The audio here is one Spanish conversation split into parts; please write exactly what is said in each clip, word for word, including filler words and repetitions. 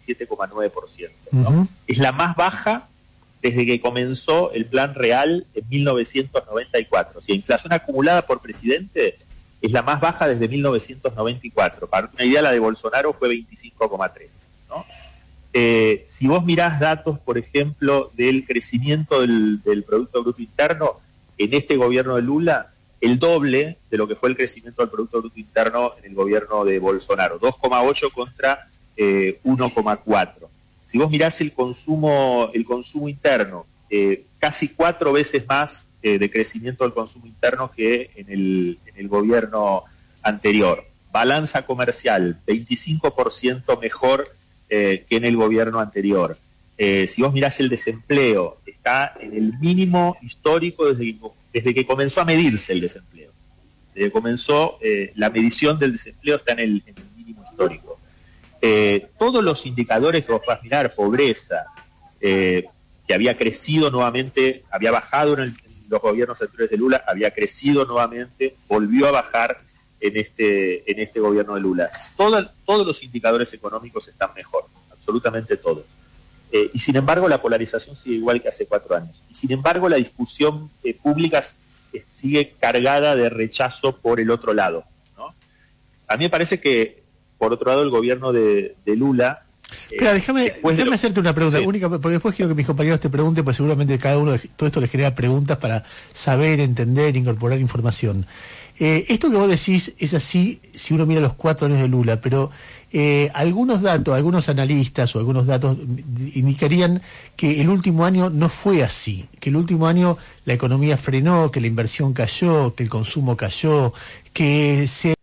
veintisiete coma nueve por ciento, ¿no? Uh-huh. Es la más baja desde que comenzó el Plan Real en mil novecientos noventa y cuatro. O sea, inflación acumulada por presidente es la más baja desde mil novecientos noventa y cuatro. Para una idea, la de Bolsonaro fue veinticinco coma tres, ¿no? Eh, si vos mirás datos, por ejemplo, del crecimiento del, del Producto Bruto Interno, en este gobierno de Lula, el doble de lo que fue el crecimiento del Producto Bruto Interno en el gobierno de Bolsonaro, dos coma ocho contra eh, uno coma cuatro. Si vos mirás el consumo, el consumo interno, eh, casi cuatro veces más eh, de crecimiento del consumo interno que en el, en el gobierno anterior. Balanza comercial, veinticinco por ciento mejor eh, que en el gobierno anterior. Eh, si vos mirás el desempleo, está en el mínimo histórico desde que, desde que comenzó a medirse el desempleo. Desde que comenzó eh, la medición del desempleo está en el, en el mínimo histórico. Eh, todos los indicadores que vos vas a mirar, pobreza, eh, que había crecido nuevamente, había bajado en, el, en los gobiernos anteriores de Lula, había crecido nuevamente, volvió a bajar en este, en este gobierno de Lula. Todo, todos los indicadores económicos están mejor, absolutamente todos. Eh, y sin embargo la polarización sigue igual que hace cuatro años. Y sin embargo la discusión eh, pública s- sigue cargada de rechazo por el otro lado, ¿no? A mí me parece que, por otro lado, el gobierno de, de Lula... Eh, Espera, déjame, déjame de lo... hacerte una pregunta, sí. única, porque después quiero que mis compañeros te pregunten, pues seguramente cada uno de todo esto les genera preguntas para saber, entender, incorporar información. Eh, esto que vos decís es así si uno mira los cuatro años de Lula, pero eh, algunos datos, algunos analistas o algunos datos indicarían que el último año no fue así, que el último año la economía frenó, que la inversión cayó, que el consumo cayó, que se...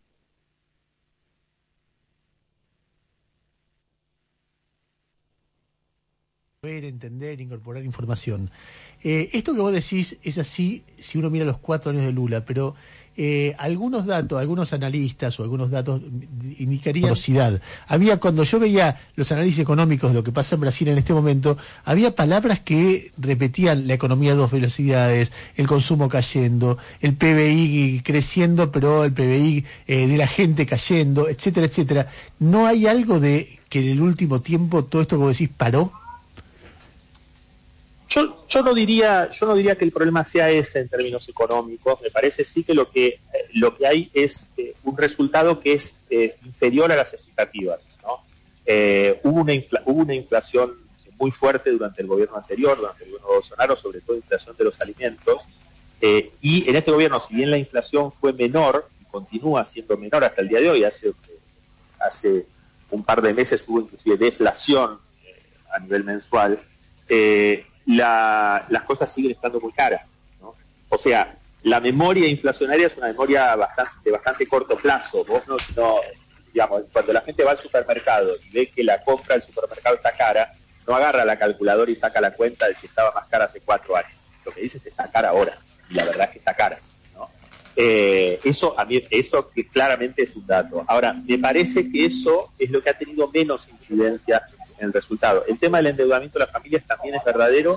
ver, entender, incorporar información. Eh, esto que vos decís es así si uno mira los cuatro años de Lula, pero eh, algunos datos, algunos analistas o algunos datos indicarían velocidad. Había, cuando yo veía los análisis económicos de lo que pasa en Brasil en este momento, había palabras que repetían la economía a dos velocidades, el consumo cayendo, el P B I creciendo, pero el P B I eh, de la gente cayendo, etcétera, etcétera. ¿No hay algo de que en el último tiempo todo esto que vos decís paró? Yo, yo no diría, yo no diría que el problema sea ese en términos económicos. Me parece sí que lo que eh, lo que hay es eh, un resultado que es eh, inferior a las expectativas, ¿no? Eh, hubo una infla, hubo una inflación muy fuerte durante el gobierno anterior, durante el gobierno de Bolsonaro, sobre todo inflación de los alimentos, eh, y en este gobierno, si bien la inflación fue menor y continúa siendo menor hasta el día de hoy, hace hace un par de meses hubo inclusive deflación eh, a nivel mensual. Eh, La, las cosas siguen estando muy caras, ¿no? O sea, la memoria inflacionaria es una memoria bastante, de bastante corto plazo. Vos no, no, digamos, cuando la gente va al supermercado y ve que la compra del supermercado está cara, no agarra la calculadora y saca la cuenta de si estaba más cara hace cuatro años. Lo que dice es está cara ahora, y la verdad es que está cara, ¿no? Eh, eso, a mí, eso que claramente es un dato. Ahora, me parece que eso es lo que ha tenido menos incidencia en el resultado. El tema del endeudamiento de las familias también es verdadero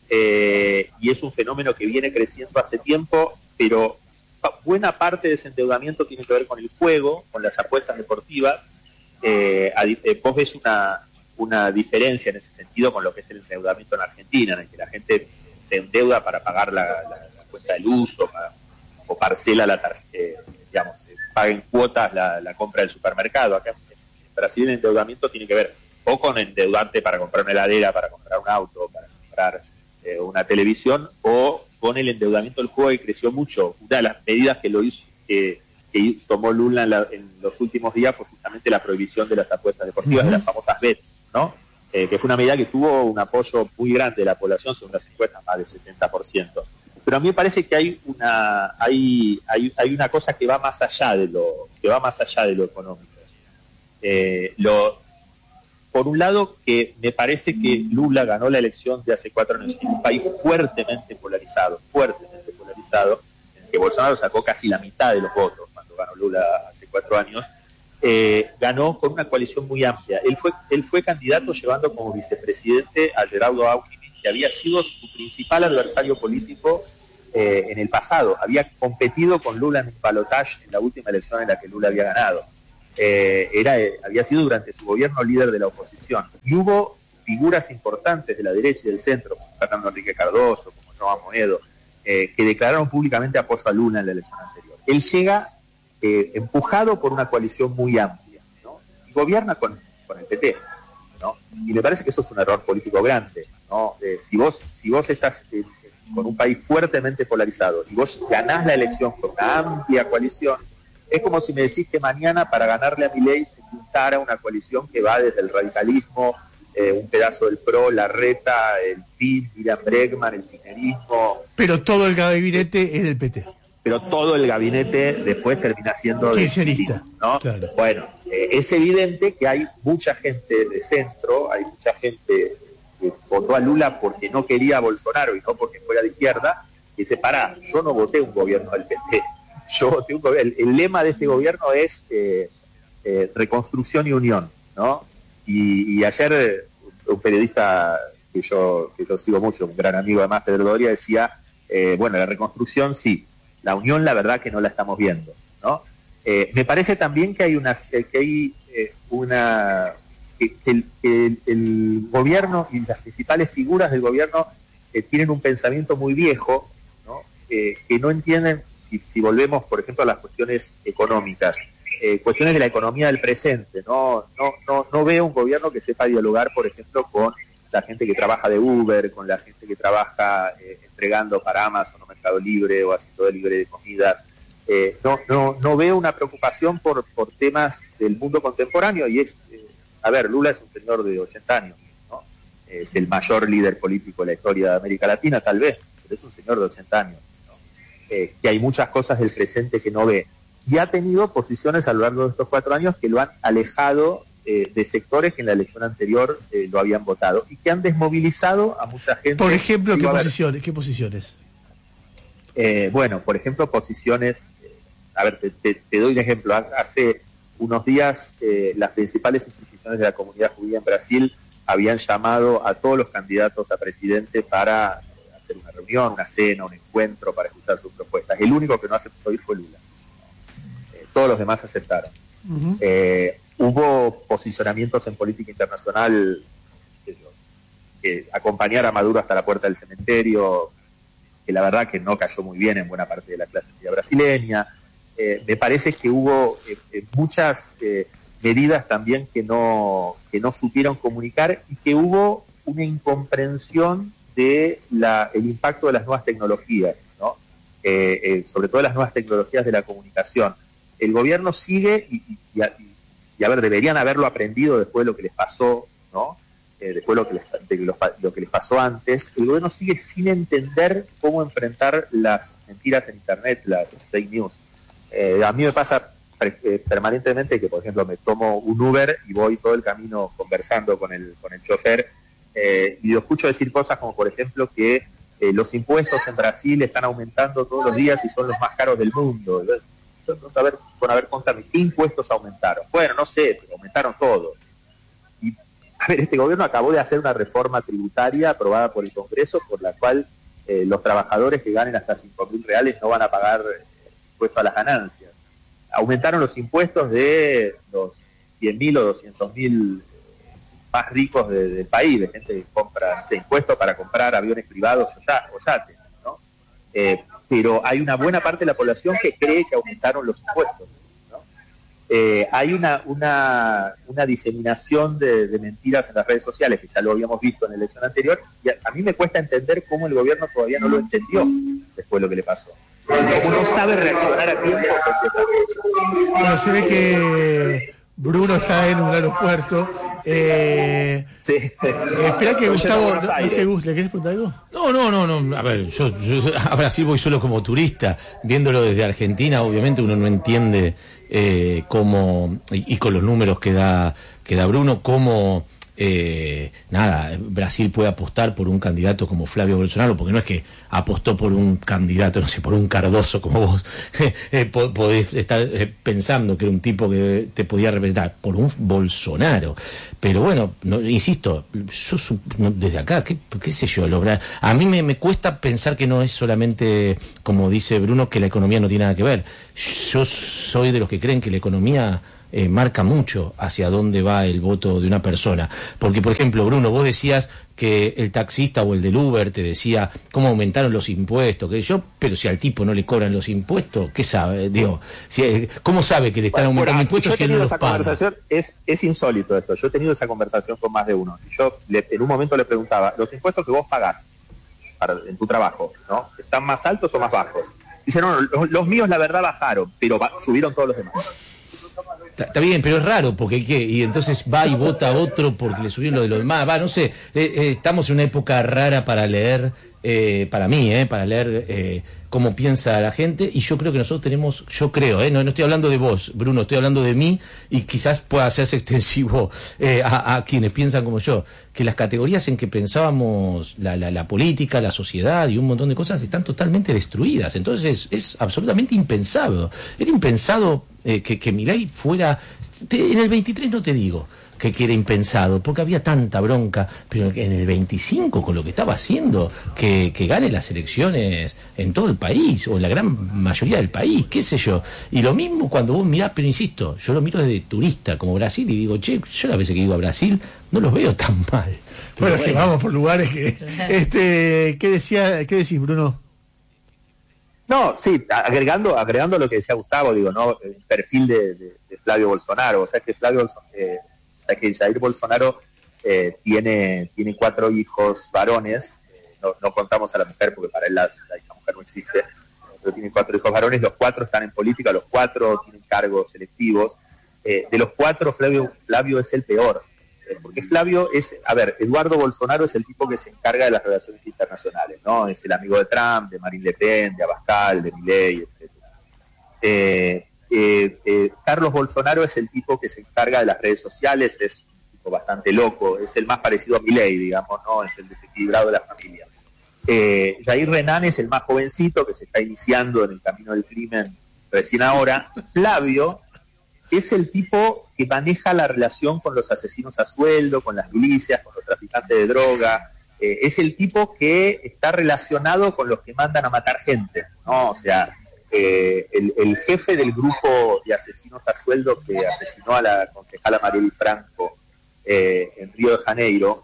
eh, y es un fenómeno que viene creciendo hace tiempo, pero buena parte de ese endeudamiento tiene que ver con el juego, con las apuestas deportivas. Eh, a, eh, vos ves una, una diferencia en ese sentido con lo que es el endeudamiento en Argentina, en el que la gente se endeuda para pagar la, la, la cuenta de luz o, para, o parcela la tarjeta, eh, digamos, eh, paga en cuotas la, la compra del supermercado. Acá en Brasil el endeudamiento tiene que ver o con endeudarte para comprar una heladera, para comprar un auto, para comprar eh, una televisión, o con el endeudamiento del juego que creció mucho. Una de las medidas que lo hizo, que, que tomó Lula en, la, en los últimos días fue justamente la prohibición de las apuestas deportivas, uh-huh. de las famosas bets, ¿no? Eh, que fue una medida que tuvo un apoyo muy grande de la población, según las encuestas, más del setenta por ciento. Pero a mí me parece que hay una, hay, hay, hay una cosa que va más allá de lo, que va más allá de lo económico. Eh, lo Por un lado, que me parece que Lula ganó la elección de hace cuatro años en un país fuertemente polarizado, fuertemente polarizado, en el que Bolsonaro sacó casi la mitad de los votos cuando ganó Lula hace cuatro años, eh, ganó con una coalición muy amplia. Él fue, él fue candidato llevando como vicepresidente a Geraldo Alckmin, que había sido su principal adversario político eh, en el pasado. Había competido con Lula en un balotaje en la última elección en la que Lula había ganado. eh, era, había sido durante su gobierno líder de la oposición. Y hubo figuras importantes de la derecha y del centro, como Fernando Enrique Cardoso, como Joan Moedo, eh, que declararon públicamente apoyo a Lula en la elección anterior. Él llega eh, empujado por una coalición muy amplia, ¿no? Y gobierna con, con el P T, ¿no? Y me parece que eso es un error político grande, ¿no? Eh, si vos si vos estás eh, con un país fuertemente polarizado y vos ganás la elección con una amplia coalición, es como si me decís que mañana para ganarle a Milei se juntara una coalición que va desde el radicalismo, eh, un pedazo del P R O, la Reta, el P I B, Miriam Bregman, el kirchnerismo. Pero todo el gabinete es del P T. Pero todo el gabinete después termina siendo kirchnerista, ¿no? Claro. Bueno, eh, es evidente que hay mucha gente de centro, hay mucha gente que votó a Lula porque no quería a Bolsonaro y no porque fuera de izquierda, que dice, pará, yo no voté un gobierno del P T, yo voté un gobierno, el, el lema de este gobierno es eh, eh, reconstrucción y unión, ¿no? Y, y ayer eh, un periodista que yo, que yo sigo mucho, un gran amigo además, Pedro Doria, decía, eh, bueno, la reconstrucción sí, la unión la verdad que no la estamos viendo, ¿no? Eh, me parece también que hay una, que hay eh, una que, que el, el, el gobierno y las principales figuras del gobierno eh, tienen un pensamiento muy viejo, ¿no? Eh, que no entienden, si, si volvemos por ejemplo a las cuestiones económicas, eh, cuestiones de la economía del presente, no, no, no, no veo un gobierno que sepa dialogar, por ejemplo, con la gente que trabaja de Uber, con la gente que trabaja eh, entregando para Amazon o Mercado Libre o haciendo delivery de comidas. Eh, no, no, no veo una preocupación por, por temas del mundo contemporáneo y es, eh, a ver, Lula es un señor de ochenta años, ¿no? Es el mayor líder político de la historia de América Latina, tal vez, pero es un señor de ochenta años, ¿no? Eh, que hay muchas cosas del presente que no ve. Y ha tenido posiciones a lo largo de estos cuatro años que lo han alejado eh, de sectores que en la elección anterior eh, lo habían votado y que han desmovilizado a mucha gente. Por ejemplo, ¿qué ver, posiciones? ¿Qué posiciones? Eh, bueno, por ejemplo, posiciones, eh, a ver, te, te, te doy un ejemplo. Hace unos días eh, las principales instituciones de la comunidad judía en Brasil habían llamado a todos los candidatos a presidente para eh, hacer una reunión, una cena, un encuentro, para escuchar sus propuestas. El único que no aceptó ir fue Lula. Eh, todos los demás aceptaron. Uh-huh. Eh, hubo posicionamientos en política internacional que, que acompañar a Maduro hasta la puerta del cementerio, que la verdad que no cayó muy bien en buena parte de la clase media brasileña. Eh, me parece que hubo eh, eh, muchas eh, medidas también que no, que no supieron comunicar y que hubo una incomprensión de la, el impacto de las nuevas tecnologías, ¿no? Eh, eh, sobre todo las nuevas tecnologías de la comunicación. El gobierno sigue y, y, y, y a ver, deberían haberlo aprendido después de lo que les pasó, ¿no? Eh, después lo que, les, de lo, lo que les pasó antes. El gobierno sigue sin entender cómo enfrentar las mentiras en Internet, las fake news. Eh, a mí me pasa eh, permanentemente que, por ejemplo, me tomo un Uber y voy todo el camino conversando con el, con el chofer eh, y lo escucho decir cosas como, por ejemplo, que eh, los impuestos en Brasil están aumentando todos los días y son los más caros del mundo. A ver, bueno, a ver, contame, ¿qué impuestos aumentaron? Bueno, no sé, pero aumentaron todos. A ver, este gobierno acabó de hacer una reforma tributaria aprobada por el Congreso por la cual eh, los trabajadores que ganen hasta cinco mil reales no van a pagar eh, impuesto a las ganancias. Aumentaron los impuestos de los cien mil o doscientos mil más ricos de, del país, de gente que compra, no sé, impuestos para comprar aviones privados o, ya, o yates, ¿no? Eh, pero hay una buena parte de la población que cree que aumentaron los impuestos. Eh, hay una, una, una diseminación de, de mentiras en las redes sociales, que ya lo habíamos visto en la elección anterior, y a, a mí me cuesta entender cómo el gobierno todavía no lo entendió después de lo que le pasó. Como no sabe reaccionar a tiempo frente a esas cosas. Bueno, se ve que Bruno está en un aeropuerto. Eh, sí. eh, espera que Gustavo, no, no sé, Gus, ¿le querés preguntar algo? No, no, no, no. A ver, yo, yo a Brasil voy solo como turista, viéndolo desde Argentina, obviamente uno no entiende eh, cómo, y, y con los números que da, que da Bruno, cómo eh, nada, Brasil puede apostar por un candidato como Flavio Bolsonaro, porque no es que apostó por un candidato, no sé, por un Cardoso como vos, eh, podés estar eh, pensando que era un tipo que te podía representar, por un Bolsonaro. Pero bueno, no, insisto, yo no, desde acá, qué, qué sé yo, lograr. A mí me, me cuesta pensar que no es solamente, como dice Bruno, que la economía no tiene nada que ver. Yo soy de los que creen que la economía eh, marca mucho hacia dónde va el voto de una persona. Porque, por ejemplo, Bruno, vos decías que el taxista o el del Uber te decía cómo aumentaron los impuestos, que yo, pero si al tipo no le cobran los impuestos, ¿qué sabe? Digo, si, ¿cómo sabe que le están bueno, aumentando bueno, impuestos si él no los paga? Es, es insólito esto. Yo he tenido esa conversación con más de uno. Y yo le, en un momento le preguntaba, los impuestos que vos pagás para, en tu trabajo, ¿no? ¿Están más altos o más bajos? Dice, no, no los, los míos la verdad bajaron, pero va, subieron todos los demás. Está bien, pero es raro, porque ¿qué? Y entonces va y vota a otro porque le subieron lo de los demás. Va, no sé, eh, eh, estamos en una época rara para leer, eh, para mí, eh, para leer eh, cómo piensa la gente, y yo creo que nosotros tenemos, yo creo, eh, no, no estoy hablando de vos, Bruno, estoy hablando de mí, y quizás pueda hacerse extensivo eh, a, a quienes piensan como yo, que las categorías en que pensábamos la, la, la política, la sociedad y un montón de cosas están totalmente destruidas. Entonces es, es absolutamente impensado. Era impensado eh, que, que Milei fuera... Te, en el veintitrés no te digo que, que era impensado, porque había tanta bronca, pero en el veinticinco, con lo que estaba haciendo, que, que gane las elecciones en todo el país, o en la gran mayoría del país, qué sé yo. Y lo mismo cuando vos mirás, pero insisto, yo lo miro desde turista, como Brasil, y digo, che, yo las veces que iba a Brasil, no los veo tan mal. Bueno, es que vamos por lugares que... este ¿qué decía, qué decís, Bruno? No, sí, agregando agregando lo que decía Gustavo, digo, no, el perfil de, de, de Flavio Bolsonaro, o sea que Flavio eh, o sea que Jair Bolsonaro eh, tiene tiene cuatro hijos varones, eh, no, no contamos a la mujer porque para él las, la hija mujer no existe, pero tiene cuatro hijos varones, los cuatro están en política, los cuatro tienen cargos electivos, eh, de los cuatro Flavio Flavio es el peor. Porque Flavio es, a ver, Eduardo Bolsonaro es el tipo que se encarga de las relaciones internacionales, ¿no? Es el amigo de Trump, de Marine Le Pen, de Abascal, de Milei, etcétera. Eh, eh, eh, Carlos Bolsonaro es el tipo que se encarga de las redes sociales, es un tipo bastante loco, es el más parecido a Milei, digamos, ¿no? Es el desequilibrado de la familia. Eh, Jair Renan es el más jovencito que se está iniciando en el camino del crimen recién ahora. Flavio es el tipo que maneja la relación con los asesinos a sueldo, con las milicias, con los traficantes de droga, eh, es el tipo que está relacionado con los que mandan a matar gente, ¿no? O sea, eh, el, el jefe del grupo de asesinos a sueldo que asesinó a la concejala Marielle Franco eh, en Río de Janeiro,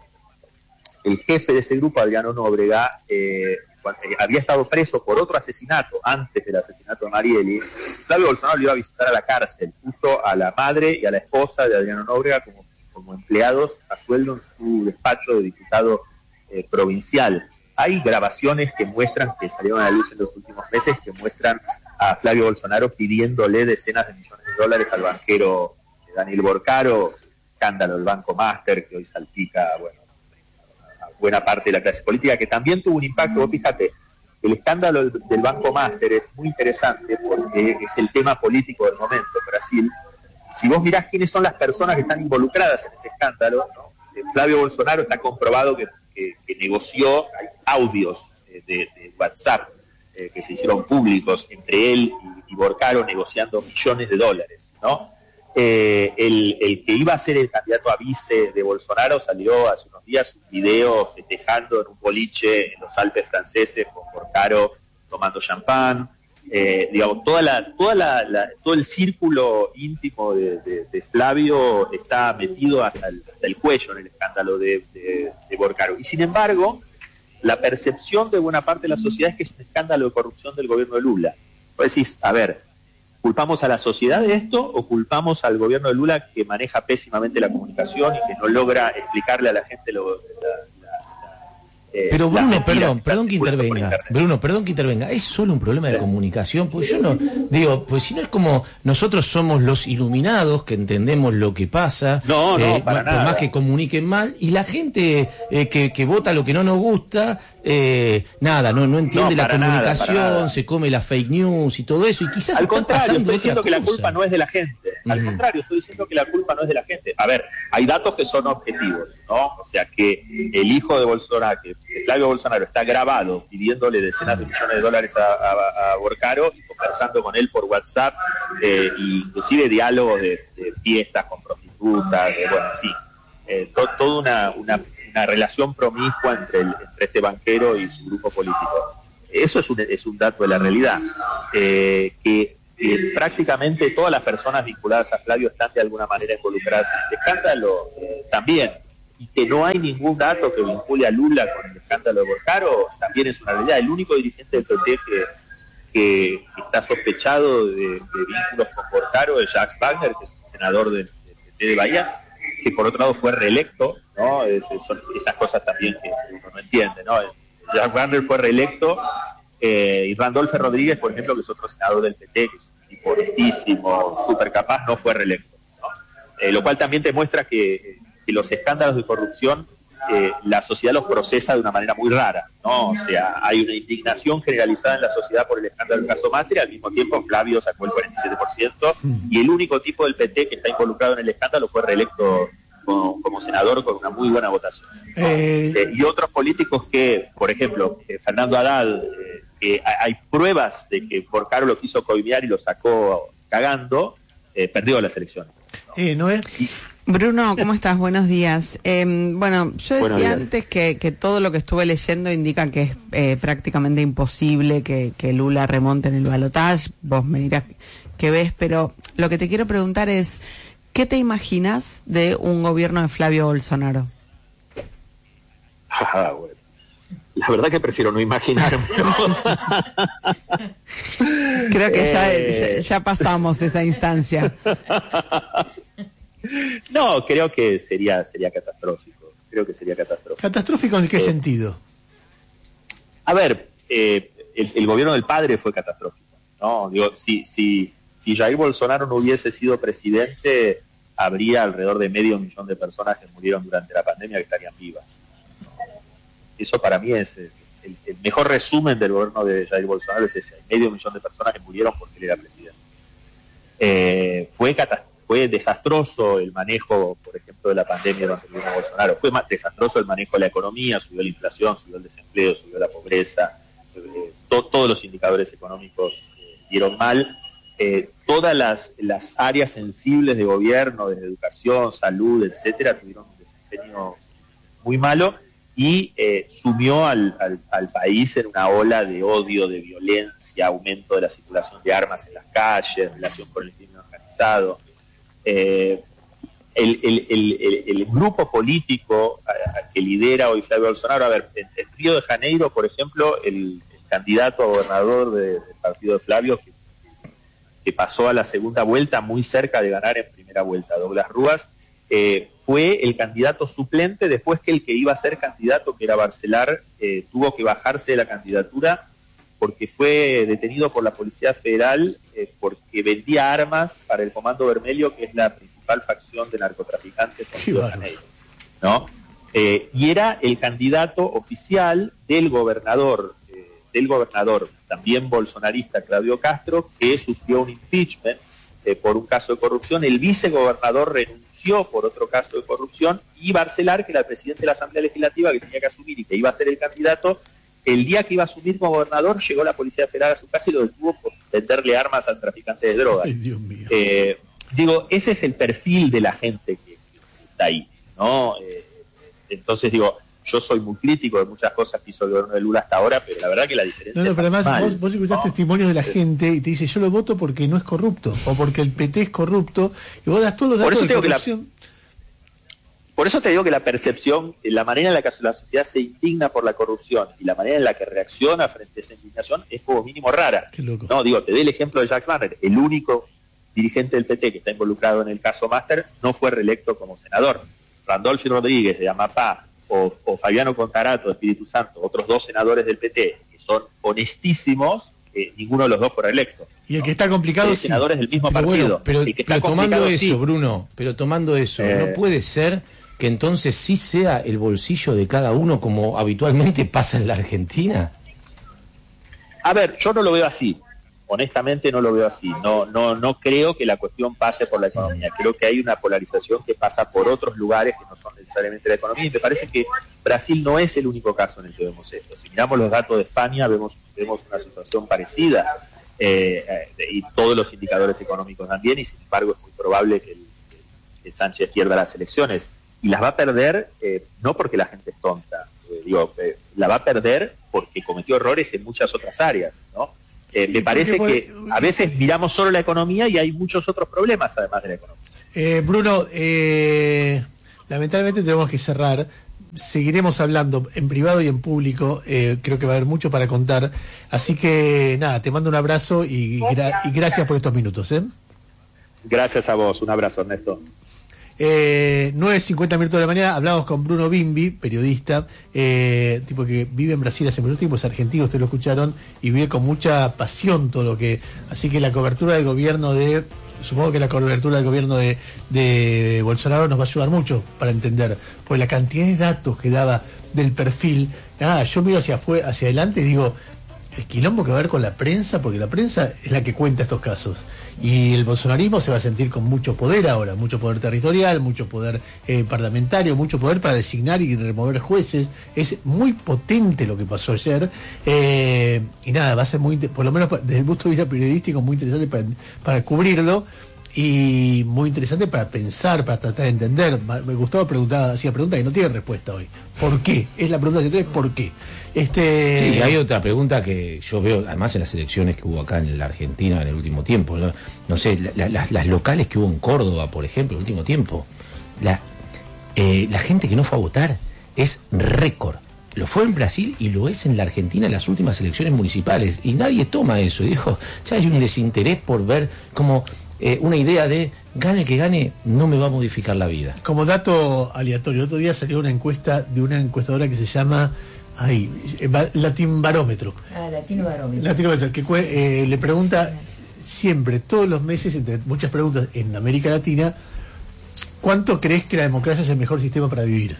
el jefe de ese grupo, Adriano Nóbrega, eh, había estado preso por otro asesinato antes del asesinato de Marielle. Flavio Bolsonaro lo iba a visitar a la cárcel, puso a la madre y a la esposa de Adriano Nóbrega como, como empleados a sueldo en su despacho de diputado eh, provincial. Hay grabaciones que muestran, que salieron a la luz en los últimos meses, que muestran a Flavio Bolsonaro pidiéndole decenas de millones de dólares al banquero Daniel Borcaro, escándalo del Banco Master, que hoy salpica, bueno, buena parte de la clase política, que también tuvo un impacto. Fíjate, el escándalo del, del Banco Master es muy interesante porque es el tema político del momento en Brasil. Si vos mirás quiénes son las personas que están involucradas en ese escándalo, ¿no? Flavio Bolsonaro está comprobado que, que, que negoció, hay audios de, de WhatsApp eh, que se hicieron públicos entre él y, y Borcaro negociando millones de dólares, ¿no? Eh, el, el que iba a ser el candidato a vice de Bolsonaro salió hace unos días un video festejando en un boliche en los Alpes franceses con Borcaro tomando champán, eh, digamos, toda la, toda la, la, todo el círculo íntimo de, de, de Flavio está metido hasta el, hasta el cuello en el escándalo de, de, de Borcaro. Y sin embargo, la percepción de buena parte de la sociedad es que es un escándalo de corrupción del gobierno de Lula. Vos decís, a ver, ¿culpamos a la sociedad de esto o culpamos al gobierno de Lula que maneja pésimamente la comunicación y que no logra explicarle a la gente lo... La, la, eh, Pero Bruno, perdón, perdón que intervenga. Bruno, perdón que intervenga. ¿Es solo un problema de comunicación? Pues yo no... Digo, pues si no es como nosotros somos los iluminados que entendemos lo que pasa. No, no, eh, para por nada. más que comuniquen mal. Y la gente eh, que, que vota lo que no nos gusta... Eh, nada, no, no entiende no, la comunicación, nada, nada. Se come la fake news y todo eso, y quizás al está contrario, pasando estoy diciendo otra que cosa. La culpa no es de la gente, al uh-huh. contrario, estoy diciendo que la culpa no es de la gente. A ver, hay datos que son objetivos, ¿no? O sea que el hijo de Bolsonaro, que Flavio Bolsonaro está grabado pidiéndole decenas de millones de dólares a, a, a Borcaro y conversando con él por WhatsApp, eh, inclusive diálogos de, de fiestas con prostitutas, de, bueno, sí, eh, to, toda una, una una relación promiscua entre, el, entre este banquero y su grupo político. Eso es un, es un dato de la realidad. Eh, que que prácticamente todas las personas vinculadas a Flavio están de alguna manera involucradas en este escándalo eh, también, y que no hay ningún dato que vincule a Lula con el escándalo de Borcaro, también es una realidad. El único dirigente del P T que, que está sospechado de, de vínculos con Borcaro es Jacques Wagner, que es un senador del, del P T de Bahía, que por otro lado fue reelecto, ¿no? Es, son esas cosas también que uno no entiende, ¿no? Jacques Wagner fue reelecto, eh, y Randolph Rodríguez, por ejemplo, que es otro senador del P T, que es un tipo honestísimo, súper capaz, no fue reelecto, ¿no? Eh, lo cual también te muestra que, que los escándalos de corrupción, eh, la sociedad los procesa de una manera muy rara, ¿no? O sea, hay una indignación generalizada en la sociedad por el escándalo del caso Macri, al mismo tiempo Flavio sacó el cuarenta y siete por ciento, y el único tipo del P T que está involucrado en el escándalo fue reelecto como, como senador con una muy buena votación, ¿no? Eh... Eh, y otros políticos que, por ejemplo, eh, Fernando Haddad, eh, que hay pruebas de que Borcaro lo quiso coimear y lo sacó cagando, eh, perdió las elecciones, ¿no? Eh, ¿no es? Y, Bruno, ¿cómo estás? Buenos días. Eh, bueno, yo decía antes que, que todo lo que estuve leyendo indica que es eh, prácticamente imposible que, que Lula remonte en el balotaje. Vos me dirás qué ves, pero lo que te quiero preguntar es, ¿qué te imaginas de un gobierno de Flavio Bolsonaro? Ah, bueno. La verdad que prefiero no imaginarme. Creo que ya, eh... ya, ya pasamos esa instancia. No, creo que sería sería catastrófico. Creo que sería catastrófico. ¿Catastrófico en qué eh, sentido? A ver, eh, el, el gobierno del padre fue catastrófico, ¿no? Digo, si, si, si Jair Bolsonaro no hubiese sido presidente, habría alrededor de medio millón de personas que murieron durante la pandemia que estarían vivas, ¿no? Eso para mí es el, el, el mejor resumen del gobierno de Jair Bolsonaro, es ese, medio millón de personas que murieron porque él era presidente. Eh, fue catastrófico. Fue desastroso el manejo, por ejemplo, de la pandemia durante el gobierno de Bolsonaro. Fue más desastroso el manejo de la economía, subió la inflación, subió el desempleo, subió la pobreza. Eh, to, todos los indicadores económicos eh, dieron mal. Eh, todas las, las áreas sensibles de gobierno, desde educación, salud, etcétera, tuvieron un desempeño muy malo y eh, sumió al, al, al país en una ola de odio, de violencia, aumento de la circulación de armas en las calles, relación con el crimen organizado. Eh, el, el, el, el, el grupo político a, a que lidera hoy Flavio Bolsonaro, a ver, en, en Río de Janeiro, por ejemplo, el, el candidato a gobernador de, del partido de Flavio, que, que pasó a la segunda vuelta muy cerca de ganar en primera vuelta, Douglas Rúas, eh, fue el candidato suplente después que el que iba a ser candidato, que era Barcelar, eh, tuvo que bajarse de la candidatura porque fue detenido por la Policía Federal eh, porque vendía armas para el Comando Vermelho, que es la principal facción de narcotraficantes en Río de Janeiro, ¿no? Eh, y era el candidato oficial del gobernador, eh, del gobernador también bolsonarista Claudio Castro, que sufrió un impeachment eh, por un caso de corrupción. El vicegobernador renunció por otro caso de corrupción, y Barcelar, que era el presidente de la Asamblea Legislativa, que tenía que asumir y que iba a ser el candidato, el día que iba a asumir como gobernador, llegó la Policía Federal a su casa y lo detuvo por venderle armas al traficante de drogas. Ay, Dios mío. Eh, digo, ese es el perfil de la gente que, que está ahí, ¿no? Eh, entonces, digo, yo soy muy crítico de muchas cosas que hizo el gobierno de Lula hasta ahora, pero la verdad que la diferencia No, no, es pero además mal, vos, vos escuchás ¿no? testimonios de la gente y te dice, yo lo voto porque no es corrupto, o porque el P T es corrupto, y vos das todos los datos de corrupción. Por eso te digo que la percepción, la manera en la que la sociedad se indigna por la corrupción y la manera en la que reacciona frente a esa indignación es como mínimo rara. Qué loco. No, digo, te doy el ejemplo de Jacques Wagner, el único dirigente del P T que está involucrado en el caso Master, no fue reelecto como senador. Randolph Rodríguez de Amapá o, o Fabiano Contarato de Espíritu Santo, otros dos senadores del P T que son honestísimos, eh, ninguno de los dos fue reelecto. Y el que está complicado, eh, sí. senadores del mismo pero partido. Bueno, pero, el que está pero tomando eso, sí. Bruno, pero tomando eso, eh, ¿no puede ser que entonces sí sea el bolsillo de cada uno como habitualmente pasa en la Argentina? A ver, yo no lo veo así. Honestamente no lo veo así. No, no, no creo que la cuestión pase por la economía. Creo que hay una polarización que pasa por otros lugares que no son necesariamente la economía. Y me parece que Brasil no es el único caso en el que vemos esto. Si miramos los datos de España, vemos, vemos una situación parecida. Eh, eh, y todos los indicadores económicos también. Y sin embargo es muy probable que, el, que Sánchez pierda las elecciones. Y las va a perder eh, no porque la gente es tonta, eh, digo, eh, la va a perder porque cometió errores en muchas otras áreas, ¿no? Eh, me parece por... que a veces miramos solo la economía y hay muchos otros problemas además de la economía. Eh, Bruno, eh, lamentablemente tenemos que cerrar. Seguiremos hablando en privado y en público. Eh, creo que va a haber mucho para contar. Así que nada, te mando un abrazo y, gra- y gracias por estos minutos. ¿eh? Gracias a vos. Un abrazo, Ernesto. Eh, nueve cincuenta minutos de la mañana, hablamos con Bruno Bimbi, periodista, eh, tipo que vive en Brasil hace mucho tiempo, es argentino, ustedes lo escucharon, y vive con mucha pasión todo lo que... Así que la cobertura del gobierno de... Supongo que la cobertura del gobierno de, de Bolsonaro nos va a ayudar mucho para entender, porque la cantidad de datos que daba del perfil, nada, yo miro hacia, fue, hacia adelante y digo... El quilombo que va a haber con la prensa, porque la prensa es la que cuenta estos casos. Y el bolsonarismo se va a sentir con mucho poder ahora, mucho poder territorial, mucho poder eh, parlamentario, mucho poder para designar y remover jueces. Es muy potente lo que pasó ayer. Eh, y nada, va a ser muy, por lo menos desde el punto de vista periodístico, muy interesante para, para cubrirlo. Y muy interesante para pensar, para tratar de entender. Me gustaba preguntar, hacía preguntas que no tienen respuesta hoy. ¿Por qué? Es la pregunta que tiene, ¿por qué? Este... Sí, hay otra pregunta que yo veo, además en las elecciones que hubo acá en la Argentina en el último tiempo, no, no sé, la, la, las locales que hubo en Córdoba, por ejemplo, en el último tiempo, la, eh, la gente que no fue a votar es récord. Lo fue en Brasil y lo es en la Argentina en las últimas elecciones municipales. Y nadie toma eso. Y dijo, ya hay un desinterés por ver como... Eh, una idea de gane que gane no me va a modificar la vida. Como dato aleatorio, el otro día salió una encuesta de una encuestadora que se llama ay, Latin Barómetro. Ah, Latino Barómetro. Latino Barómetro, que eh, le pregunta siempre, todos los meses, entre muchas preguntas en América Latina, ¿cuánto crees que la democracia es el mejor sistema para vivir?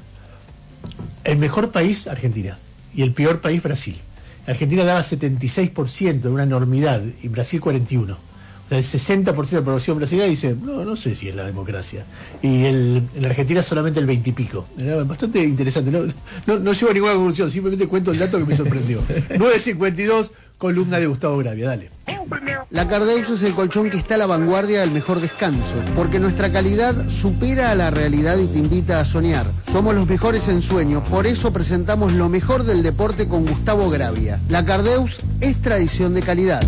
El mejor país, Argentina, y el peor país, Brasil. Argentina daba setenta y seis por ciento, de una enormidad, y Brasil cuarenta y uno por ciento. El sesenta por ciento de la población brasileña dice, no, no sé si es la democracia. Y el, en la Argentina solamente el veinte y pico. Bastante interesante. No, no, no llevo a ninguna conclusión, simplemente cuento el dato que me sorprendió. nueve cincuenta y dos, columna de Gustavo Gravia, dale. La Cardeus es el colchón que está a la vanguardia del mejor descanso, porque nuestra calidad supera a la realidad y te invita a soñar. Somos los mejores en sueño, por eso presentamos lo mejor del deporte con Gustavo Gravia. La Cardeus es tradición de calidad.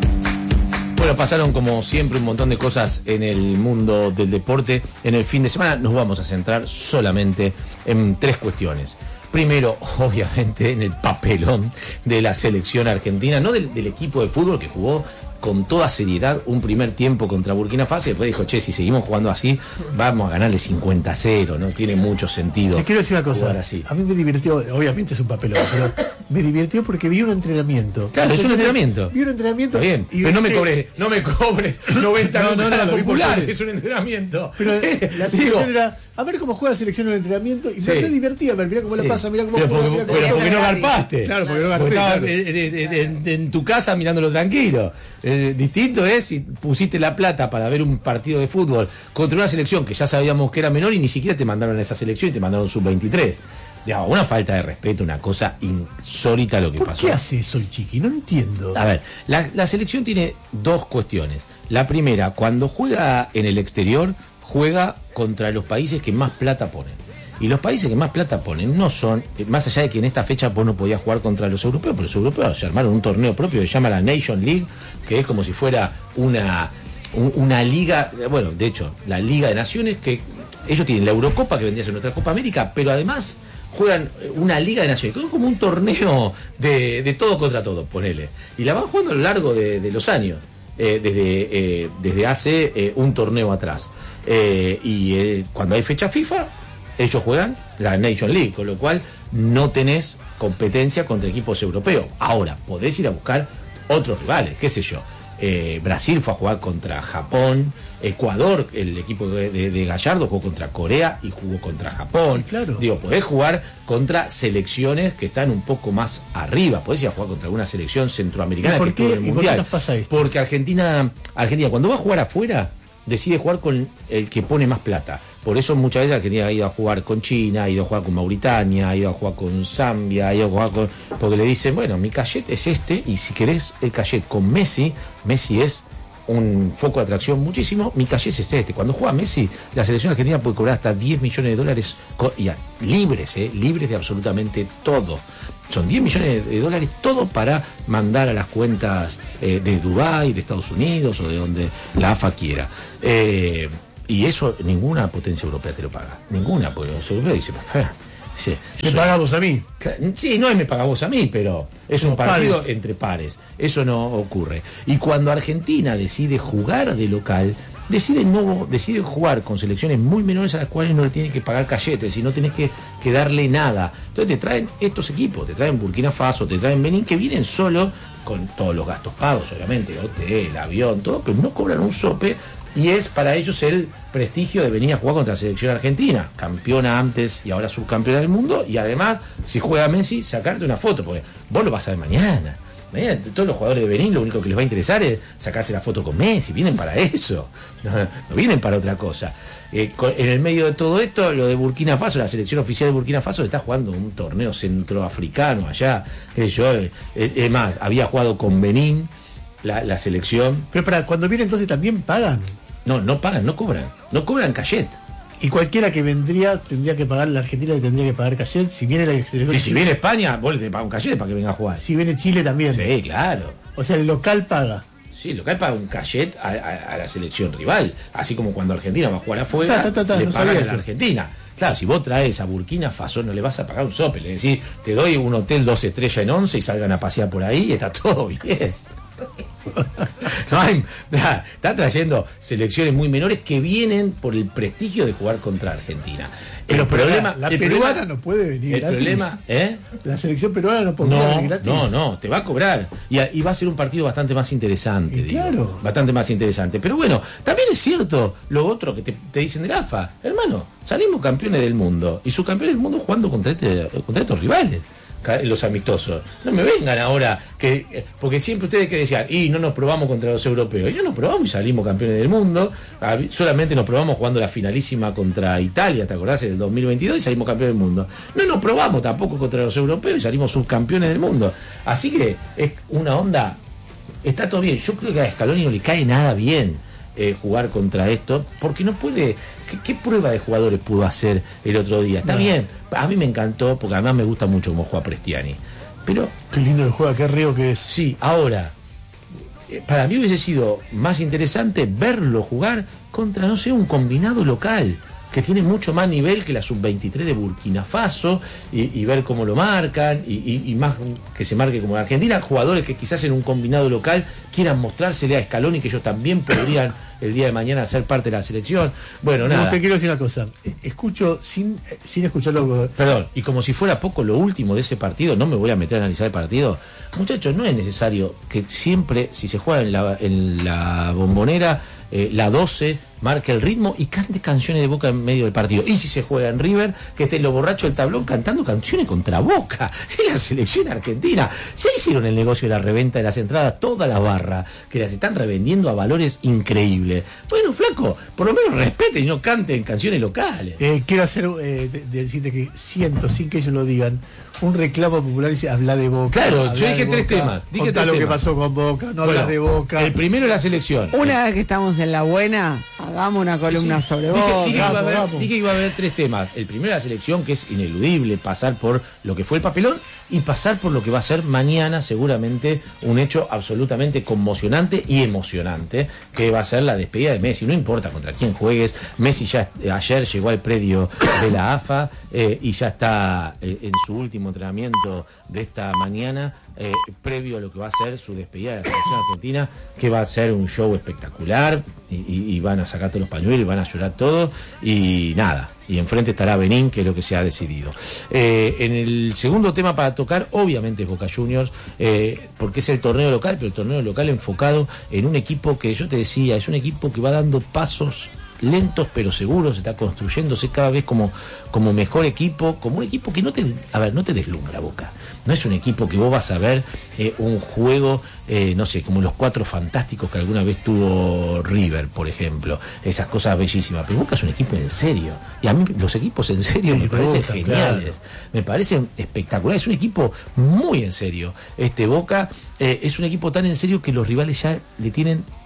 Bueno, pasaron como siempre un montón de cosas en el mundo del deporte. En el fin de semana nos vamos a centrar solamente en tres cuestiones. Primero, obviamente, en el papelón de la selección argentina, no del, del equipo de fútbol que jugó con toda seriedad un primer tiempo contra Burkina Faso y después dijo, che, si seguimos jugando así, vamos a ganarle cincuenta a cero, no tiene mucho sentido. Te quiero decir una cosa, así. A mí me divirtió, obviamente es un papelón, pero me divirtió porque vi un entrenamiento. Claro, es un entrenamiento. Vi un entrenamiento. Está bien, y pero no me que... cobres, no me cobres noventa no, no, no, no, populares, es un entrenamiento. Pero la situación era, a ver cómo juega la selección en el entrenamiento, y sí. me divertía, mirá cómo sí. la pasa, mirá cómo pero juega. Porque, mirá cómo pero porque no juega. garpaste. Claro, porque no garpaste. Porque claro. en, en, en, en tu casa mirándolo tranquilo. Eh, distinto es si pusiste la plata para ver un partido de fútbol contra una selección que ya sabíamos que era menor y ni siquiera te mandaron a esa selección y te mandaron sub veintitrés. Digamos, una falta de respeto, una cosa insólita lo que ¿Por pasó. ¿Por qué hace eso el Chiqui? No entiendo. A ver, la, la selección tiene dos cuestiones. La primera, cuando juega en el exterior, juega contra los países que más plata ponen. Y los países que más plata ponen no son, más allá de que en esta fecha vos no podías jugar contra los europeos, pero los europeos se armaron un torneo propio que se llama la Nation League, que es como si fuera una, un, una liga, bueno, de hecho, la Liga de Naciones, que ellos tienen la Eurocopa, que vendría a ser nuestra Copa América, pero además juegan una Liga de Naciones, que es como un torneo de, de todo contra todo, ponele. Y la van jugando a lo largo de, de los años, eh, desde, eh, desde hace eh, un torneo atrás. Eh, y eh, cuando hay fecha FIFA, ellos juegan la Nation League, con lo cual no tenés competencia contra equipos europeos. Ahora, podés ir a buscar otros rivales, qué sé yo. Eh, Brasil fue a jugar contra Japón, Ecuador, el equipo de, de, de Gallardo jugó contra Corea y jugó contra Japón. Claro. Digo, podés jugar contra selecciones que están un poco más arriba, podés ir a jugar contra alguna selección centroamericana ¿Y por que qué, estuvo en el ¿y por qué Mundial. nos pasa esto? Porque Argentina, Argentina, cuando va a jugar afuera, decide jugar con el que pone más plata. Por eso muchas veces Argentina ha ido a jugar con China, ha ido a jugar con Mauritania, ha ido a jugar con Zambia, ha ido a jugar con... Porque le dicen, bueno, mi cachet es este, y si querés el cachet con Messi, Messi es un foco de atracción muchísimo. Mi calle es este. Cuando juega Messi, la selección argentina puede cobrar hasta diez millones de dólares ya, libres, eh, libres de absolutamente todo. Son diez millones de dólares, todo para mandar a las cuentas eh, de Dubái, de Estados Unidos o de donde la A F A quiera. Eh, y eso ninguna potencia europea te lo paga. Ninguna potencia europea dice, sí, me soy, paga vos a mí. Sí, no es me paga vos a mí, pero es Somos un partido pares. entre pares. Eso no ocurre. Y cuando Argentina decide jugar de local, decide no decide jugar con selecciones muy menores a las cuales no le tienen que pagar cachetes y no tenés que, que darle nada. Entonces te traen estos equipos, te traen Burkina Faso, te traen Benín, que vienen solo con todos los gastos pagos, obviamente, el hotel, el avión, todo, pero no cobran un sope. Y es para ellos el prestigio de venir a jugar contra la selección argentina, campeona antes y ahora subcampeona del mundo, y además, si juega Messi, sacarte una foto, porque vos lo vas a ver mañana. Mañana todos los jugadores de Benín lo único que les va a interesar es sacarse la foto con Messi, vienen para eso, no, no vienen para otra cosa. Eh, con, en el medio de todo esto, lo de Burkina Faso, la selección oficial de Burkina Faso está jugando un torneo centroafricano allá, eh, yo, eh, es más, había jugado con Benín, la, la selección. Pero para cuando vienen entonces también pagan. No, no pagan, no cobran, no cobran cachet. Y cualquiera que vendría tendría que pagar, la Argentina le tendría que pagar cachet. Si viene la selección. Y si viene España, vos le pagas un cachet para que venga a jugar. Si viene Chile también. Sí, claro. O sea, el local paga. Sí, el local paga un cachet a, a, a la selección rival. Así como cuando Argentina va a jugar afuera, ta, ta, ta, ta, le no pagan a la Argentina. Claro, si vos traes a Burkina Faso, no le vas a pagar un sope. Le decís, te doy un hotel dos estrellas en once y salgan a pasear por ahí y está todo bien. No hay, está trayendo selecciones muy menores que vienen por el prestigio de jugar contra Argentina. Pero el problema, la, la el peruana problema, no puede venir el gratis. Problema, ¿eh? La selección peruana no puede no, venir gratis. No, no, te va a cobrar. Y, y va a ser un partido bastante más interesante. Y digo, claro. Bastante más interesante. Pero bueno, también es cierto lo otro que te, te dicen de la A F A. Hermano, salimos campeones del mundo. Y subcampeones del mundo jugando contra, este, contra estos rivales. Los amistosos. No me vengan ahora, que porque siempre ustedes que decían, y no nos probamos contra los europeos. Y no nos probamos y salimos campeones del mundo. Solamente nos probamos jugando la finalísima contra Italia, ¿te acordás? En el dos mil veintidós y salimos campeones del mundo. No nos probamos tampoco contra los europeos y salimos subcampeones del mundo. Así que es una onda, está todo bien. Yo creo que a Scaloni no le cae nada bien Eh, jugar contra esto, porque no puede. ¿Qué, qué prueba de jugadores pudo hacer el otro día? Está no. bien, a mí me encantó, porque además me gusta mucho cómo juega Prestiani. Pero. Qué lindo que juega, qué río que es. Sí, ahora, eh, para mí hubiese sido más interesante verlo jugar contra, no sé, un combinado local, que tiene mucho más nivel que la sub veintitrés de Burkina Faso, y, y ver cómo lo marcan, y, y, y más que se marque como en Argentina, jugadores que quizás en un combinado local quieran mostrársele a Scaloni que ellos también podrían el día de mañana ser parte de la selección. Bueno, nada. No, te quiero decir una cosa, escucho sin, sin escucharlo. Perdón, y como si fuera poco lo último de ese partido, no me voy a meter a analizar el partido. Muchachos, no es necesario que siempre, si se juega en la, en la Bombonera, eh, la doce marque el ritmo y cante canciones de Boca en medio del partido. Y si se juega en River, que estén los borrachos del tablón cantando canciones contra Boca. Es la selección argentina. Ya hicieron el negocio de la reventa de las entradas, toda la barra, que las están revendiendo a valores increíbles. Bueno, flaco, por lo menos respeten y no canten canciones locales. Eh, quiero hacer, eh, de, de decirte que siento, sin que ellos lo digan, un reclamo popular y dice, habla de Boca. Claro, yo dije tres temas. Dije Contá tres lo temas. que pasó con Boca, no bueno, hablas de Boca. El primero es la selección. Una vez que estamos en la buena, hagamos una columna sí. sobre dije, Boca. Dije que, vamos, iba a haber, vamos. dije que iba a haber tres temas. El primero es la selección, que es ineludible, pasar por lo que fue el papelón y pasar por lo que va a ser mañana seguramente un hecho absolutamente conmocionante y emocionante, que va a ser la despedida de Messi. No importa contra quién juegues, Messi ya ayer llegó al predio de la A F A eh, y ya está eh, en su último entrenamiento de esta mañana, eh, previo a lo que va a ser su despedida de la selección argentina, que va a ser un show espectacular, y, y, y van a sacar todos los pañuelos y van a llorar todos, y nada, y enfrente estará Benín, que es lo que se ha decidido. Eh, en el segundo tema para tocar, obviamente es Boca Juniors, eh, porque es el torneo local, pero el torneo local enfocado en un equipo que yo te decía, es un equipo que va dando pasos lentos pero seguros, está construyéndose cada vez como, como mejor equipo, como un equipo que no te, a ver, no te deslumbra Boca, no es un equipo que vos vas a ver eh, un juego, eh, no sé, como los Cuatro Fantásticos que alguna vez tuvo River, por ejemplo, esas cosas bellísimas, pero Boca es un equipo en serio, y a mí los equipos en serio me parecen geniales, me parecen espectaculares, es un equipo muy en serio, este Boca eh, es un equipo tan en serio que los rivales ya le tienen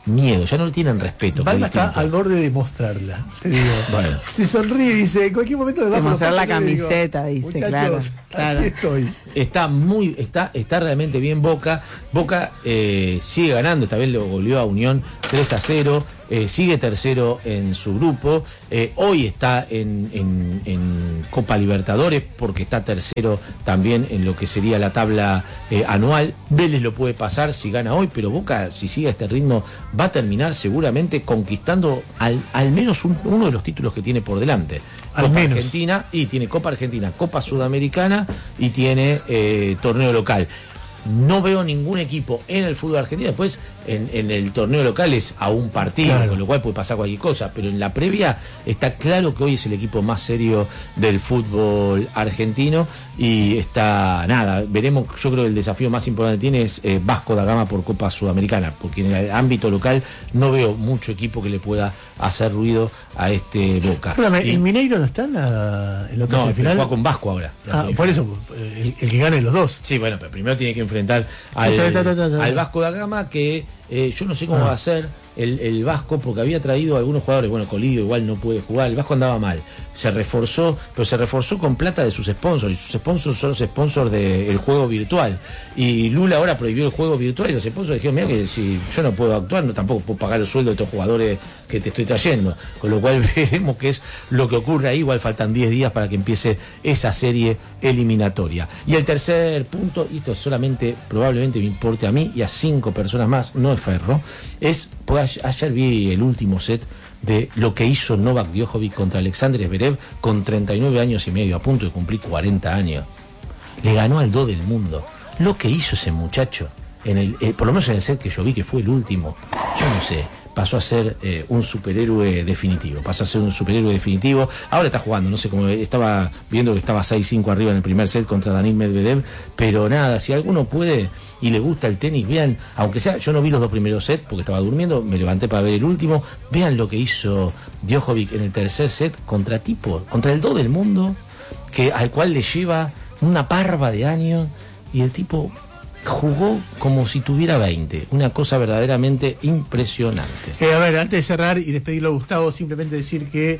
miedo, ya no le tienen respeto. Balma está al borde de mostrarla, te digo. Bueno. Se sonríe y dice, en cualquier momento de mostrar la camiseta, digo, dice, muchachos, claro, así estoy. Está muy, está, está realmente bien Boca. Boca eh, sigue ganando, esta vez lo goleó a Unión tres a cero, eh, sigue tercero en su grupo, eh, hoy está en, en, en Copa Libertadores porque está tercero también en lo que sería la tabla eh, anual. Vélez lo puede pasar si gana hoy, pero Boca, si sigue a este ritmo, va a terminar seguramente conquistando al, al menos un, uno de los títulos que tiene por delante. Al Copa menos. Argentina, y tiene Copa Argentina, Copa Sudamericana y tiene eh, torneo local. No veo ningún equipo en el fútbol argentino. Después, en, en el torneo local es a un partido, claro, con lo cual puede pasar cualquier cosa. Pero en la previa está claro que hoy es el equipo más serio del fútbol argentino. Y está, nada, veremos. Yo creo que el desafío más importante que tiene es eh, Vasco da Gama por Copa Sudamericana. Porque en el ámbito local no veo mucho equipo que le pueda hacer ruido a este Boca. Perdóname, y, ¿el Mineiro no está en la, en la otra no, semifinal? juega con Vasco ahora. Ah, por eso, el, el que gane los dos. Sí, bueno, pero primero tiene que enfrentar al, Ta, ta, ta, ta, ta. al Vasco da Gama, que eh, yo no sé cómo ah. va a ser el, el Vasco, porque había traído a algunos jugadores. Bueno, Colidio igual no puede jugar, el Vasco andaba mal, se reforzó, pero se reforzó con plata de sus sponsors, y sus sponsors son los sponsors del juego virtual, y Lula ahora prohibió el juego virtual, y los sponsors dijeron, mira que si yo no puedo actuar, no tampoco puedo pagar el sueldo de estos jugadores que te estoy trayendo, con lo cual veremos qué es lo que ocurre ahí. Igual faltan diez días para que empiece esa serie eliminatoria. Y el tercer punto, y esto solamente probablemente me importe a mí y a cinco personas más, no es Ferro, es, pues ayer vi el último set de lo que hizo Novak Djokovic contra Alexander Zverev con treinta y nueve años y medio, a punto de cumplir cuarenta años. Le ganó al do del mundo. Lo que hizo ese muchacho, en el, eh, por lo menos en el set que yo vi, que fue el último, yo no sé, pasó a ser eh, un superhéroe definitivo, pasó a ser un superhéroe definitivo. Ahora está jugando, no sé cómo, estaba viendo que estaba seis cinco arriba en el primer set contra Daniil Medvedev, pero nada, si alguno puede y le gusta el tenis, vean, aunque sea, yo no vi los dos primeros sets porque estaba durmiendo, me levanté para ver el último, vean lo que hizo Djokovic en el tercer set contra tipo, contra el do del mundo, que al cual le lleva una parva de años, y el tipo jugó como si tuviera veinte, una cosa verdaderamente impresionante. Eh, a ver, antes de cerrar y despedirlo a Gustavo, simplemente decir que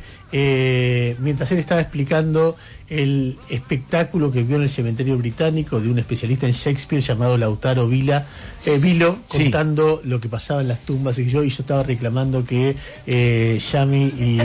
eh, mientras él estaba explicando el espectáculo que vio en el cementerio británico de un especialista en Shakespeare llamado Lautaro Vila, eh, Vilo, contando sí. lo que pasaba en las tumbas, y yo, y yo estaba reclamando que eh, Yami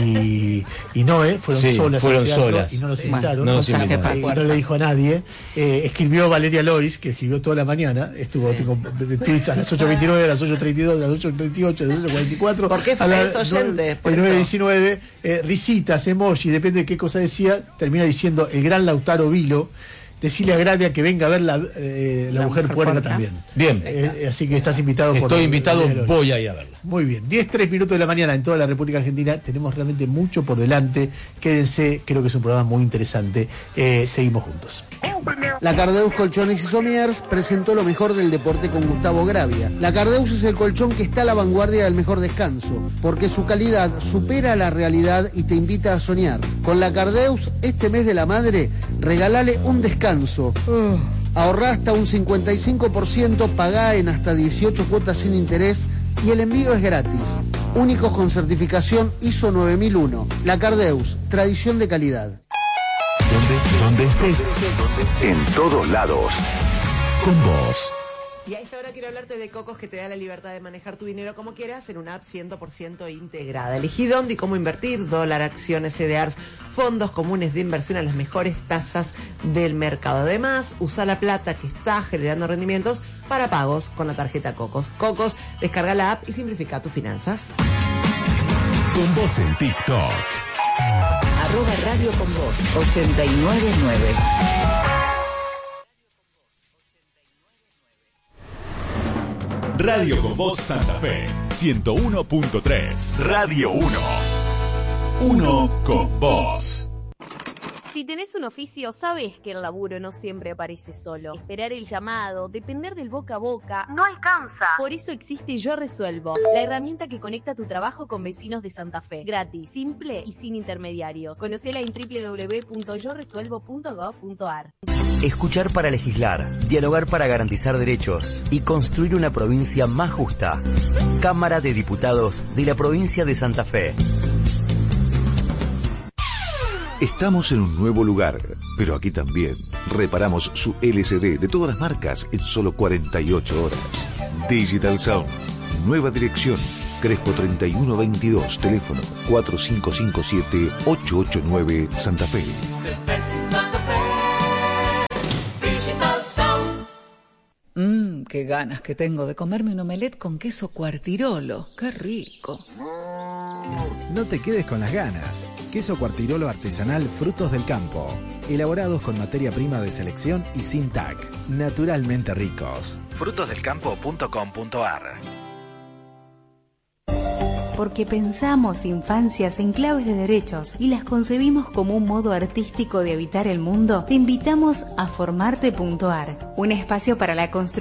y, y Noé fueron sí, solas fueron al teatro solas. y no nos sí. invitaron, no, o sea, que, eh, y no le dijo a nadie. Eh, escribió Valeria Lois, que escribió toda la mañana, estuvo sí. tengo, tweets a las ocho veintinueve, a las ocho treinta y dos, a las ocho treinta y ocho, a las ocho cuarenta y cuatro. ¿Por qué fue eso, oyente? A las nueve diecinueve, eh, risitas, emoji, depende de qué cosa decía, termina diciendo el gran Lautaro Vilo. Decirle a Gravia que venga a ver la, eh, la, la mujer, mujer puerca también. Bien. Eh, así que estás invitado. Estoy por invitado, voy a ir a verla. Muy bien. diez, tres minutos de la mañana en toda la República Argentina. Tenemos realmente mucho por delante. Quédense, creo que es un programa muy interesante. Eh, seguimos juntos. La Cardeus Colchones y Somiers presentó lo mejor del deporte con Gustavo Gravia. La Cardeus es el colchón que está a la vanguardia del mejor descanso, porque su calidad supera la realidad y te invita a soñar. Con la Cardeus, este mes de la madre, regalale un descanso. Uh, ahorrá hasta un cincuenta y cinco por ciento, pagá en hasta dieciocho cuotas sin interés y el envío es gratis. Únicos con certificación I S O nueve mil uno. La Cardeus, tradición de calidad. Donde, donde estés, en todos lados, con vos. Y a esta hora quiero hablarte de Cocos, que te da la libertad de manejar tu dinero como quieras en una app cien por ciento integrada. Elegí dónde y cómo invertir: dólar, acciones, C D Rs, fondos comunes de inversión a las mejores tasas del mercado. Además, usa la plata que está generando rendimientos para pagos con la tarjeta Cocos. Cocos, descarga la app y simplifica tus finanzas. Con vos en TikTok. Arroba Radio Con Vos ochenta y nueve nueve. Radio Con Vos Santa Fe ciento uno punto tres. Radio uno. Uno con vos. Si tenés un oficio, sabés que el laburo no siempre aparece solo. Esperar el llamado, depender del boca a boca, no alcanza. Por eso existe Yo Resuelvo, la herramienta que conecta tu trabajo con vecinos de Santa Fe. Gratis, simple y sin intermediarios. Conocela en doble u doble u doble u punto yo resuelvo punto gob punto a r. Escuchar para legislar, dialogar para garantizar derechos y construir una provincia más justa. Cámara de Diputados de la provincia de Santa Fe. Estamos en un nuevo lugar, pero aquí también reparamos su L C D de todas las marcas en solo cuarenta y ocho horas. Digital Sound, nueva dirección, Crespo treinta y uno veintidós, teléfono cuatro cinco cinco siete ocho ocho nueve, Santa Fe. Mmm, qué ganas que tengo de comerme un omelette con queso Cuartirolo. Qué rico. No te quedes con las ganas. Queso Cuartirolo artesanal Frutos del Campo. Elaborados con materia prima de selección y sin T A C. Naturalmente ricos. frutos del campo punto com punto a r. Porque pensamos infancias en claves de derechos y las concebimos como un modo artístico de habitar el mundo, te invitamos a formarte punto a r, un espacio para la construcción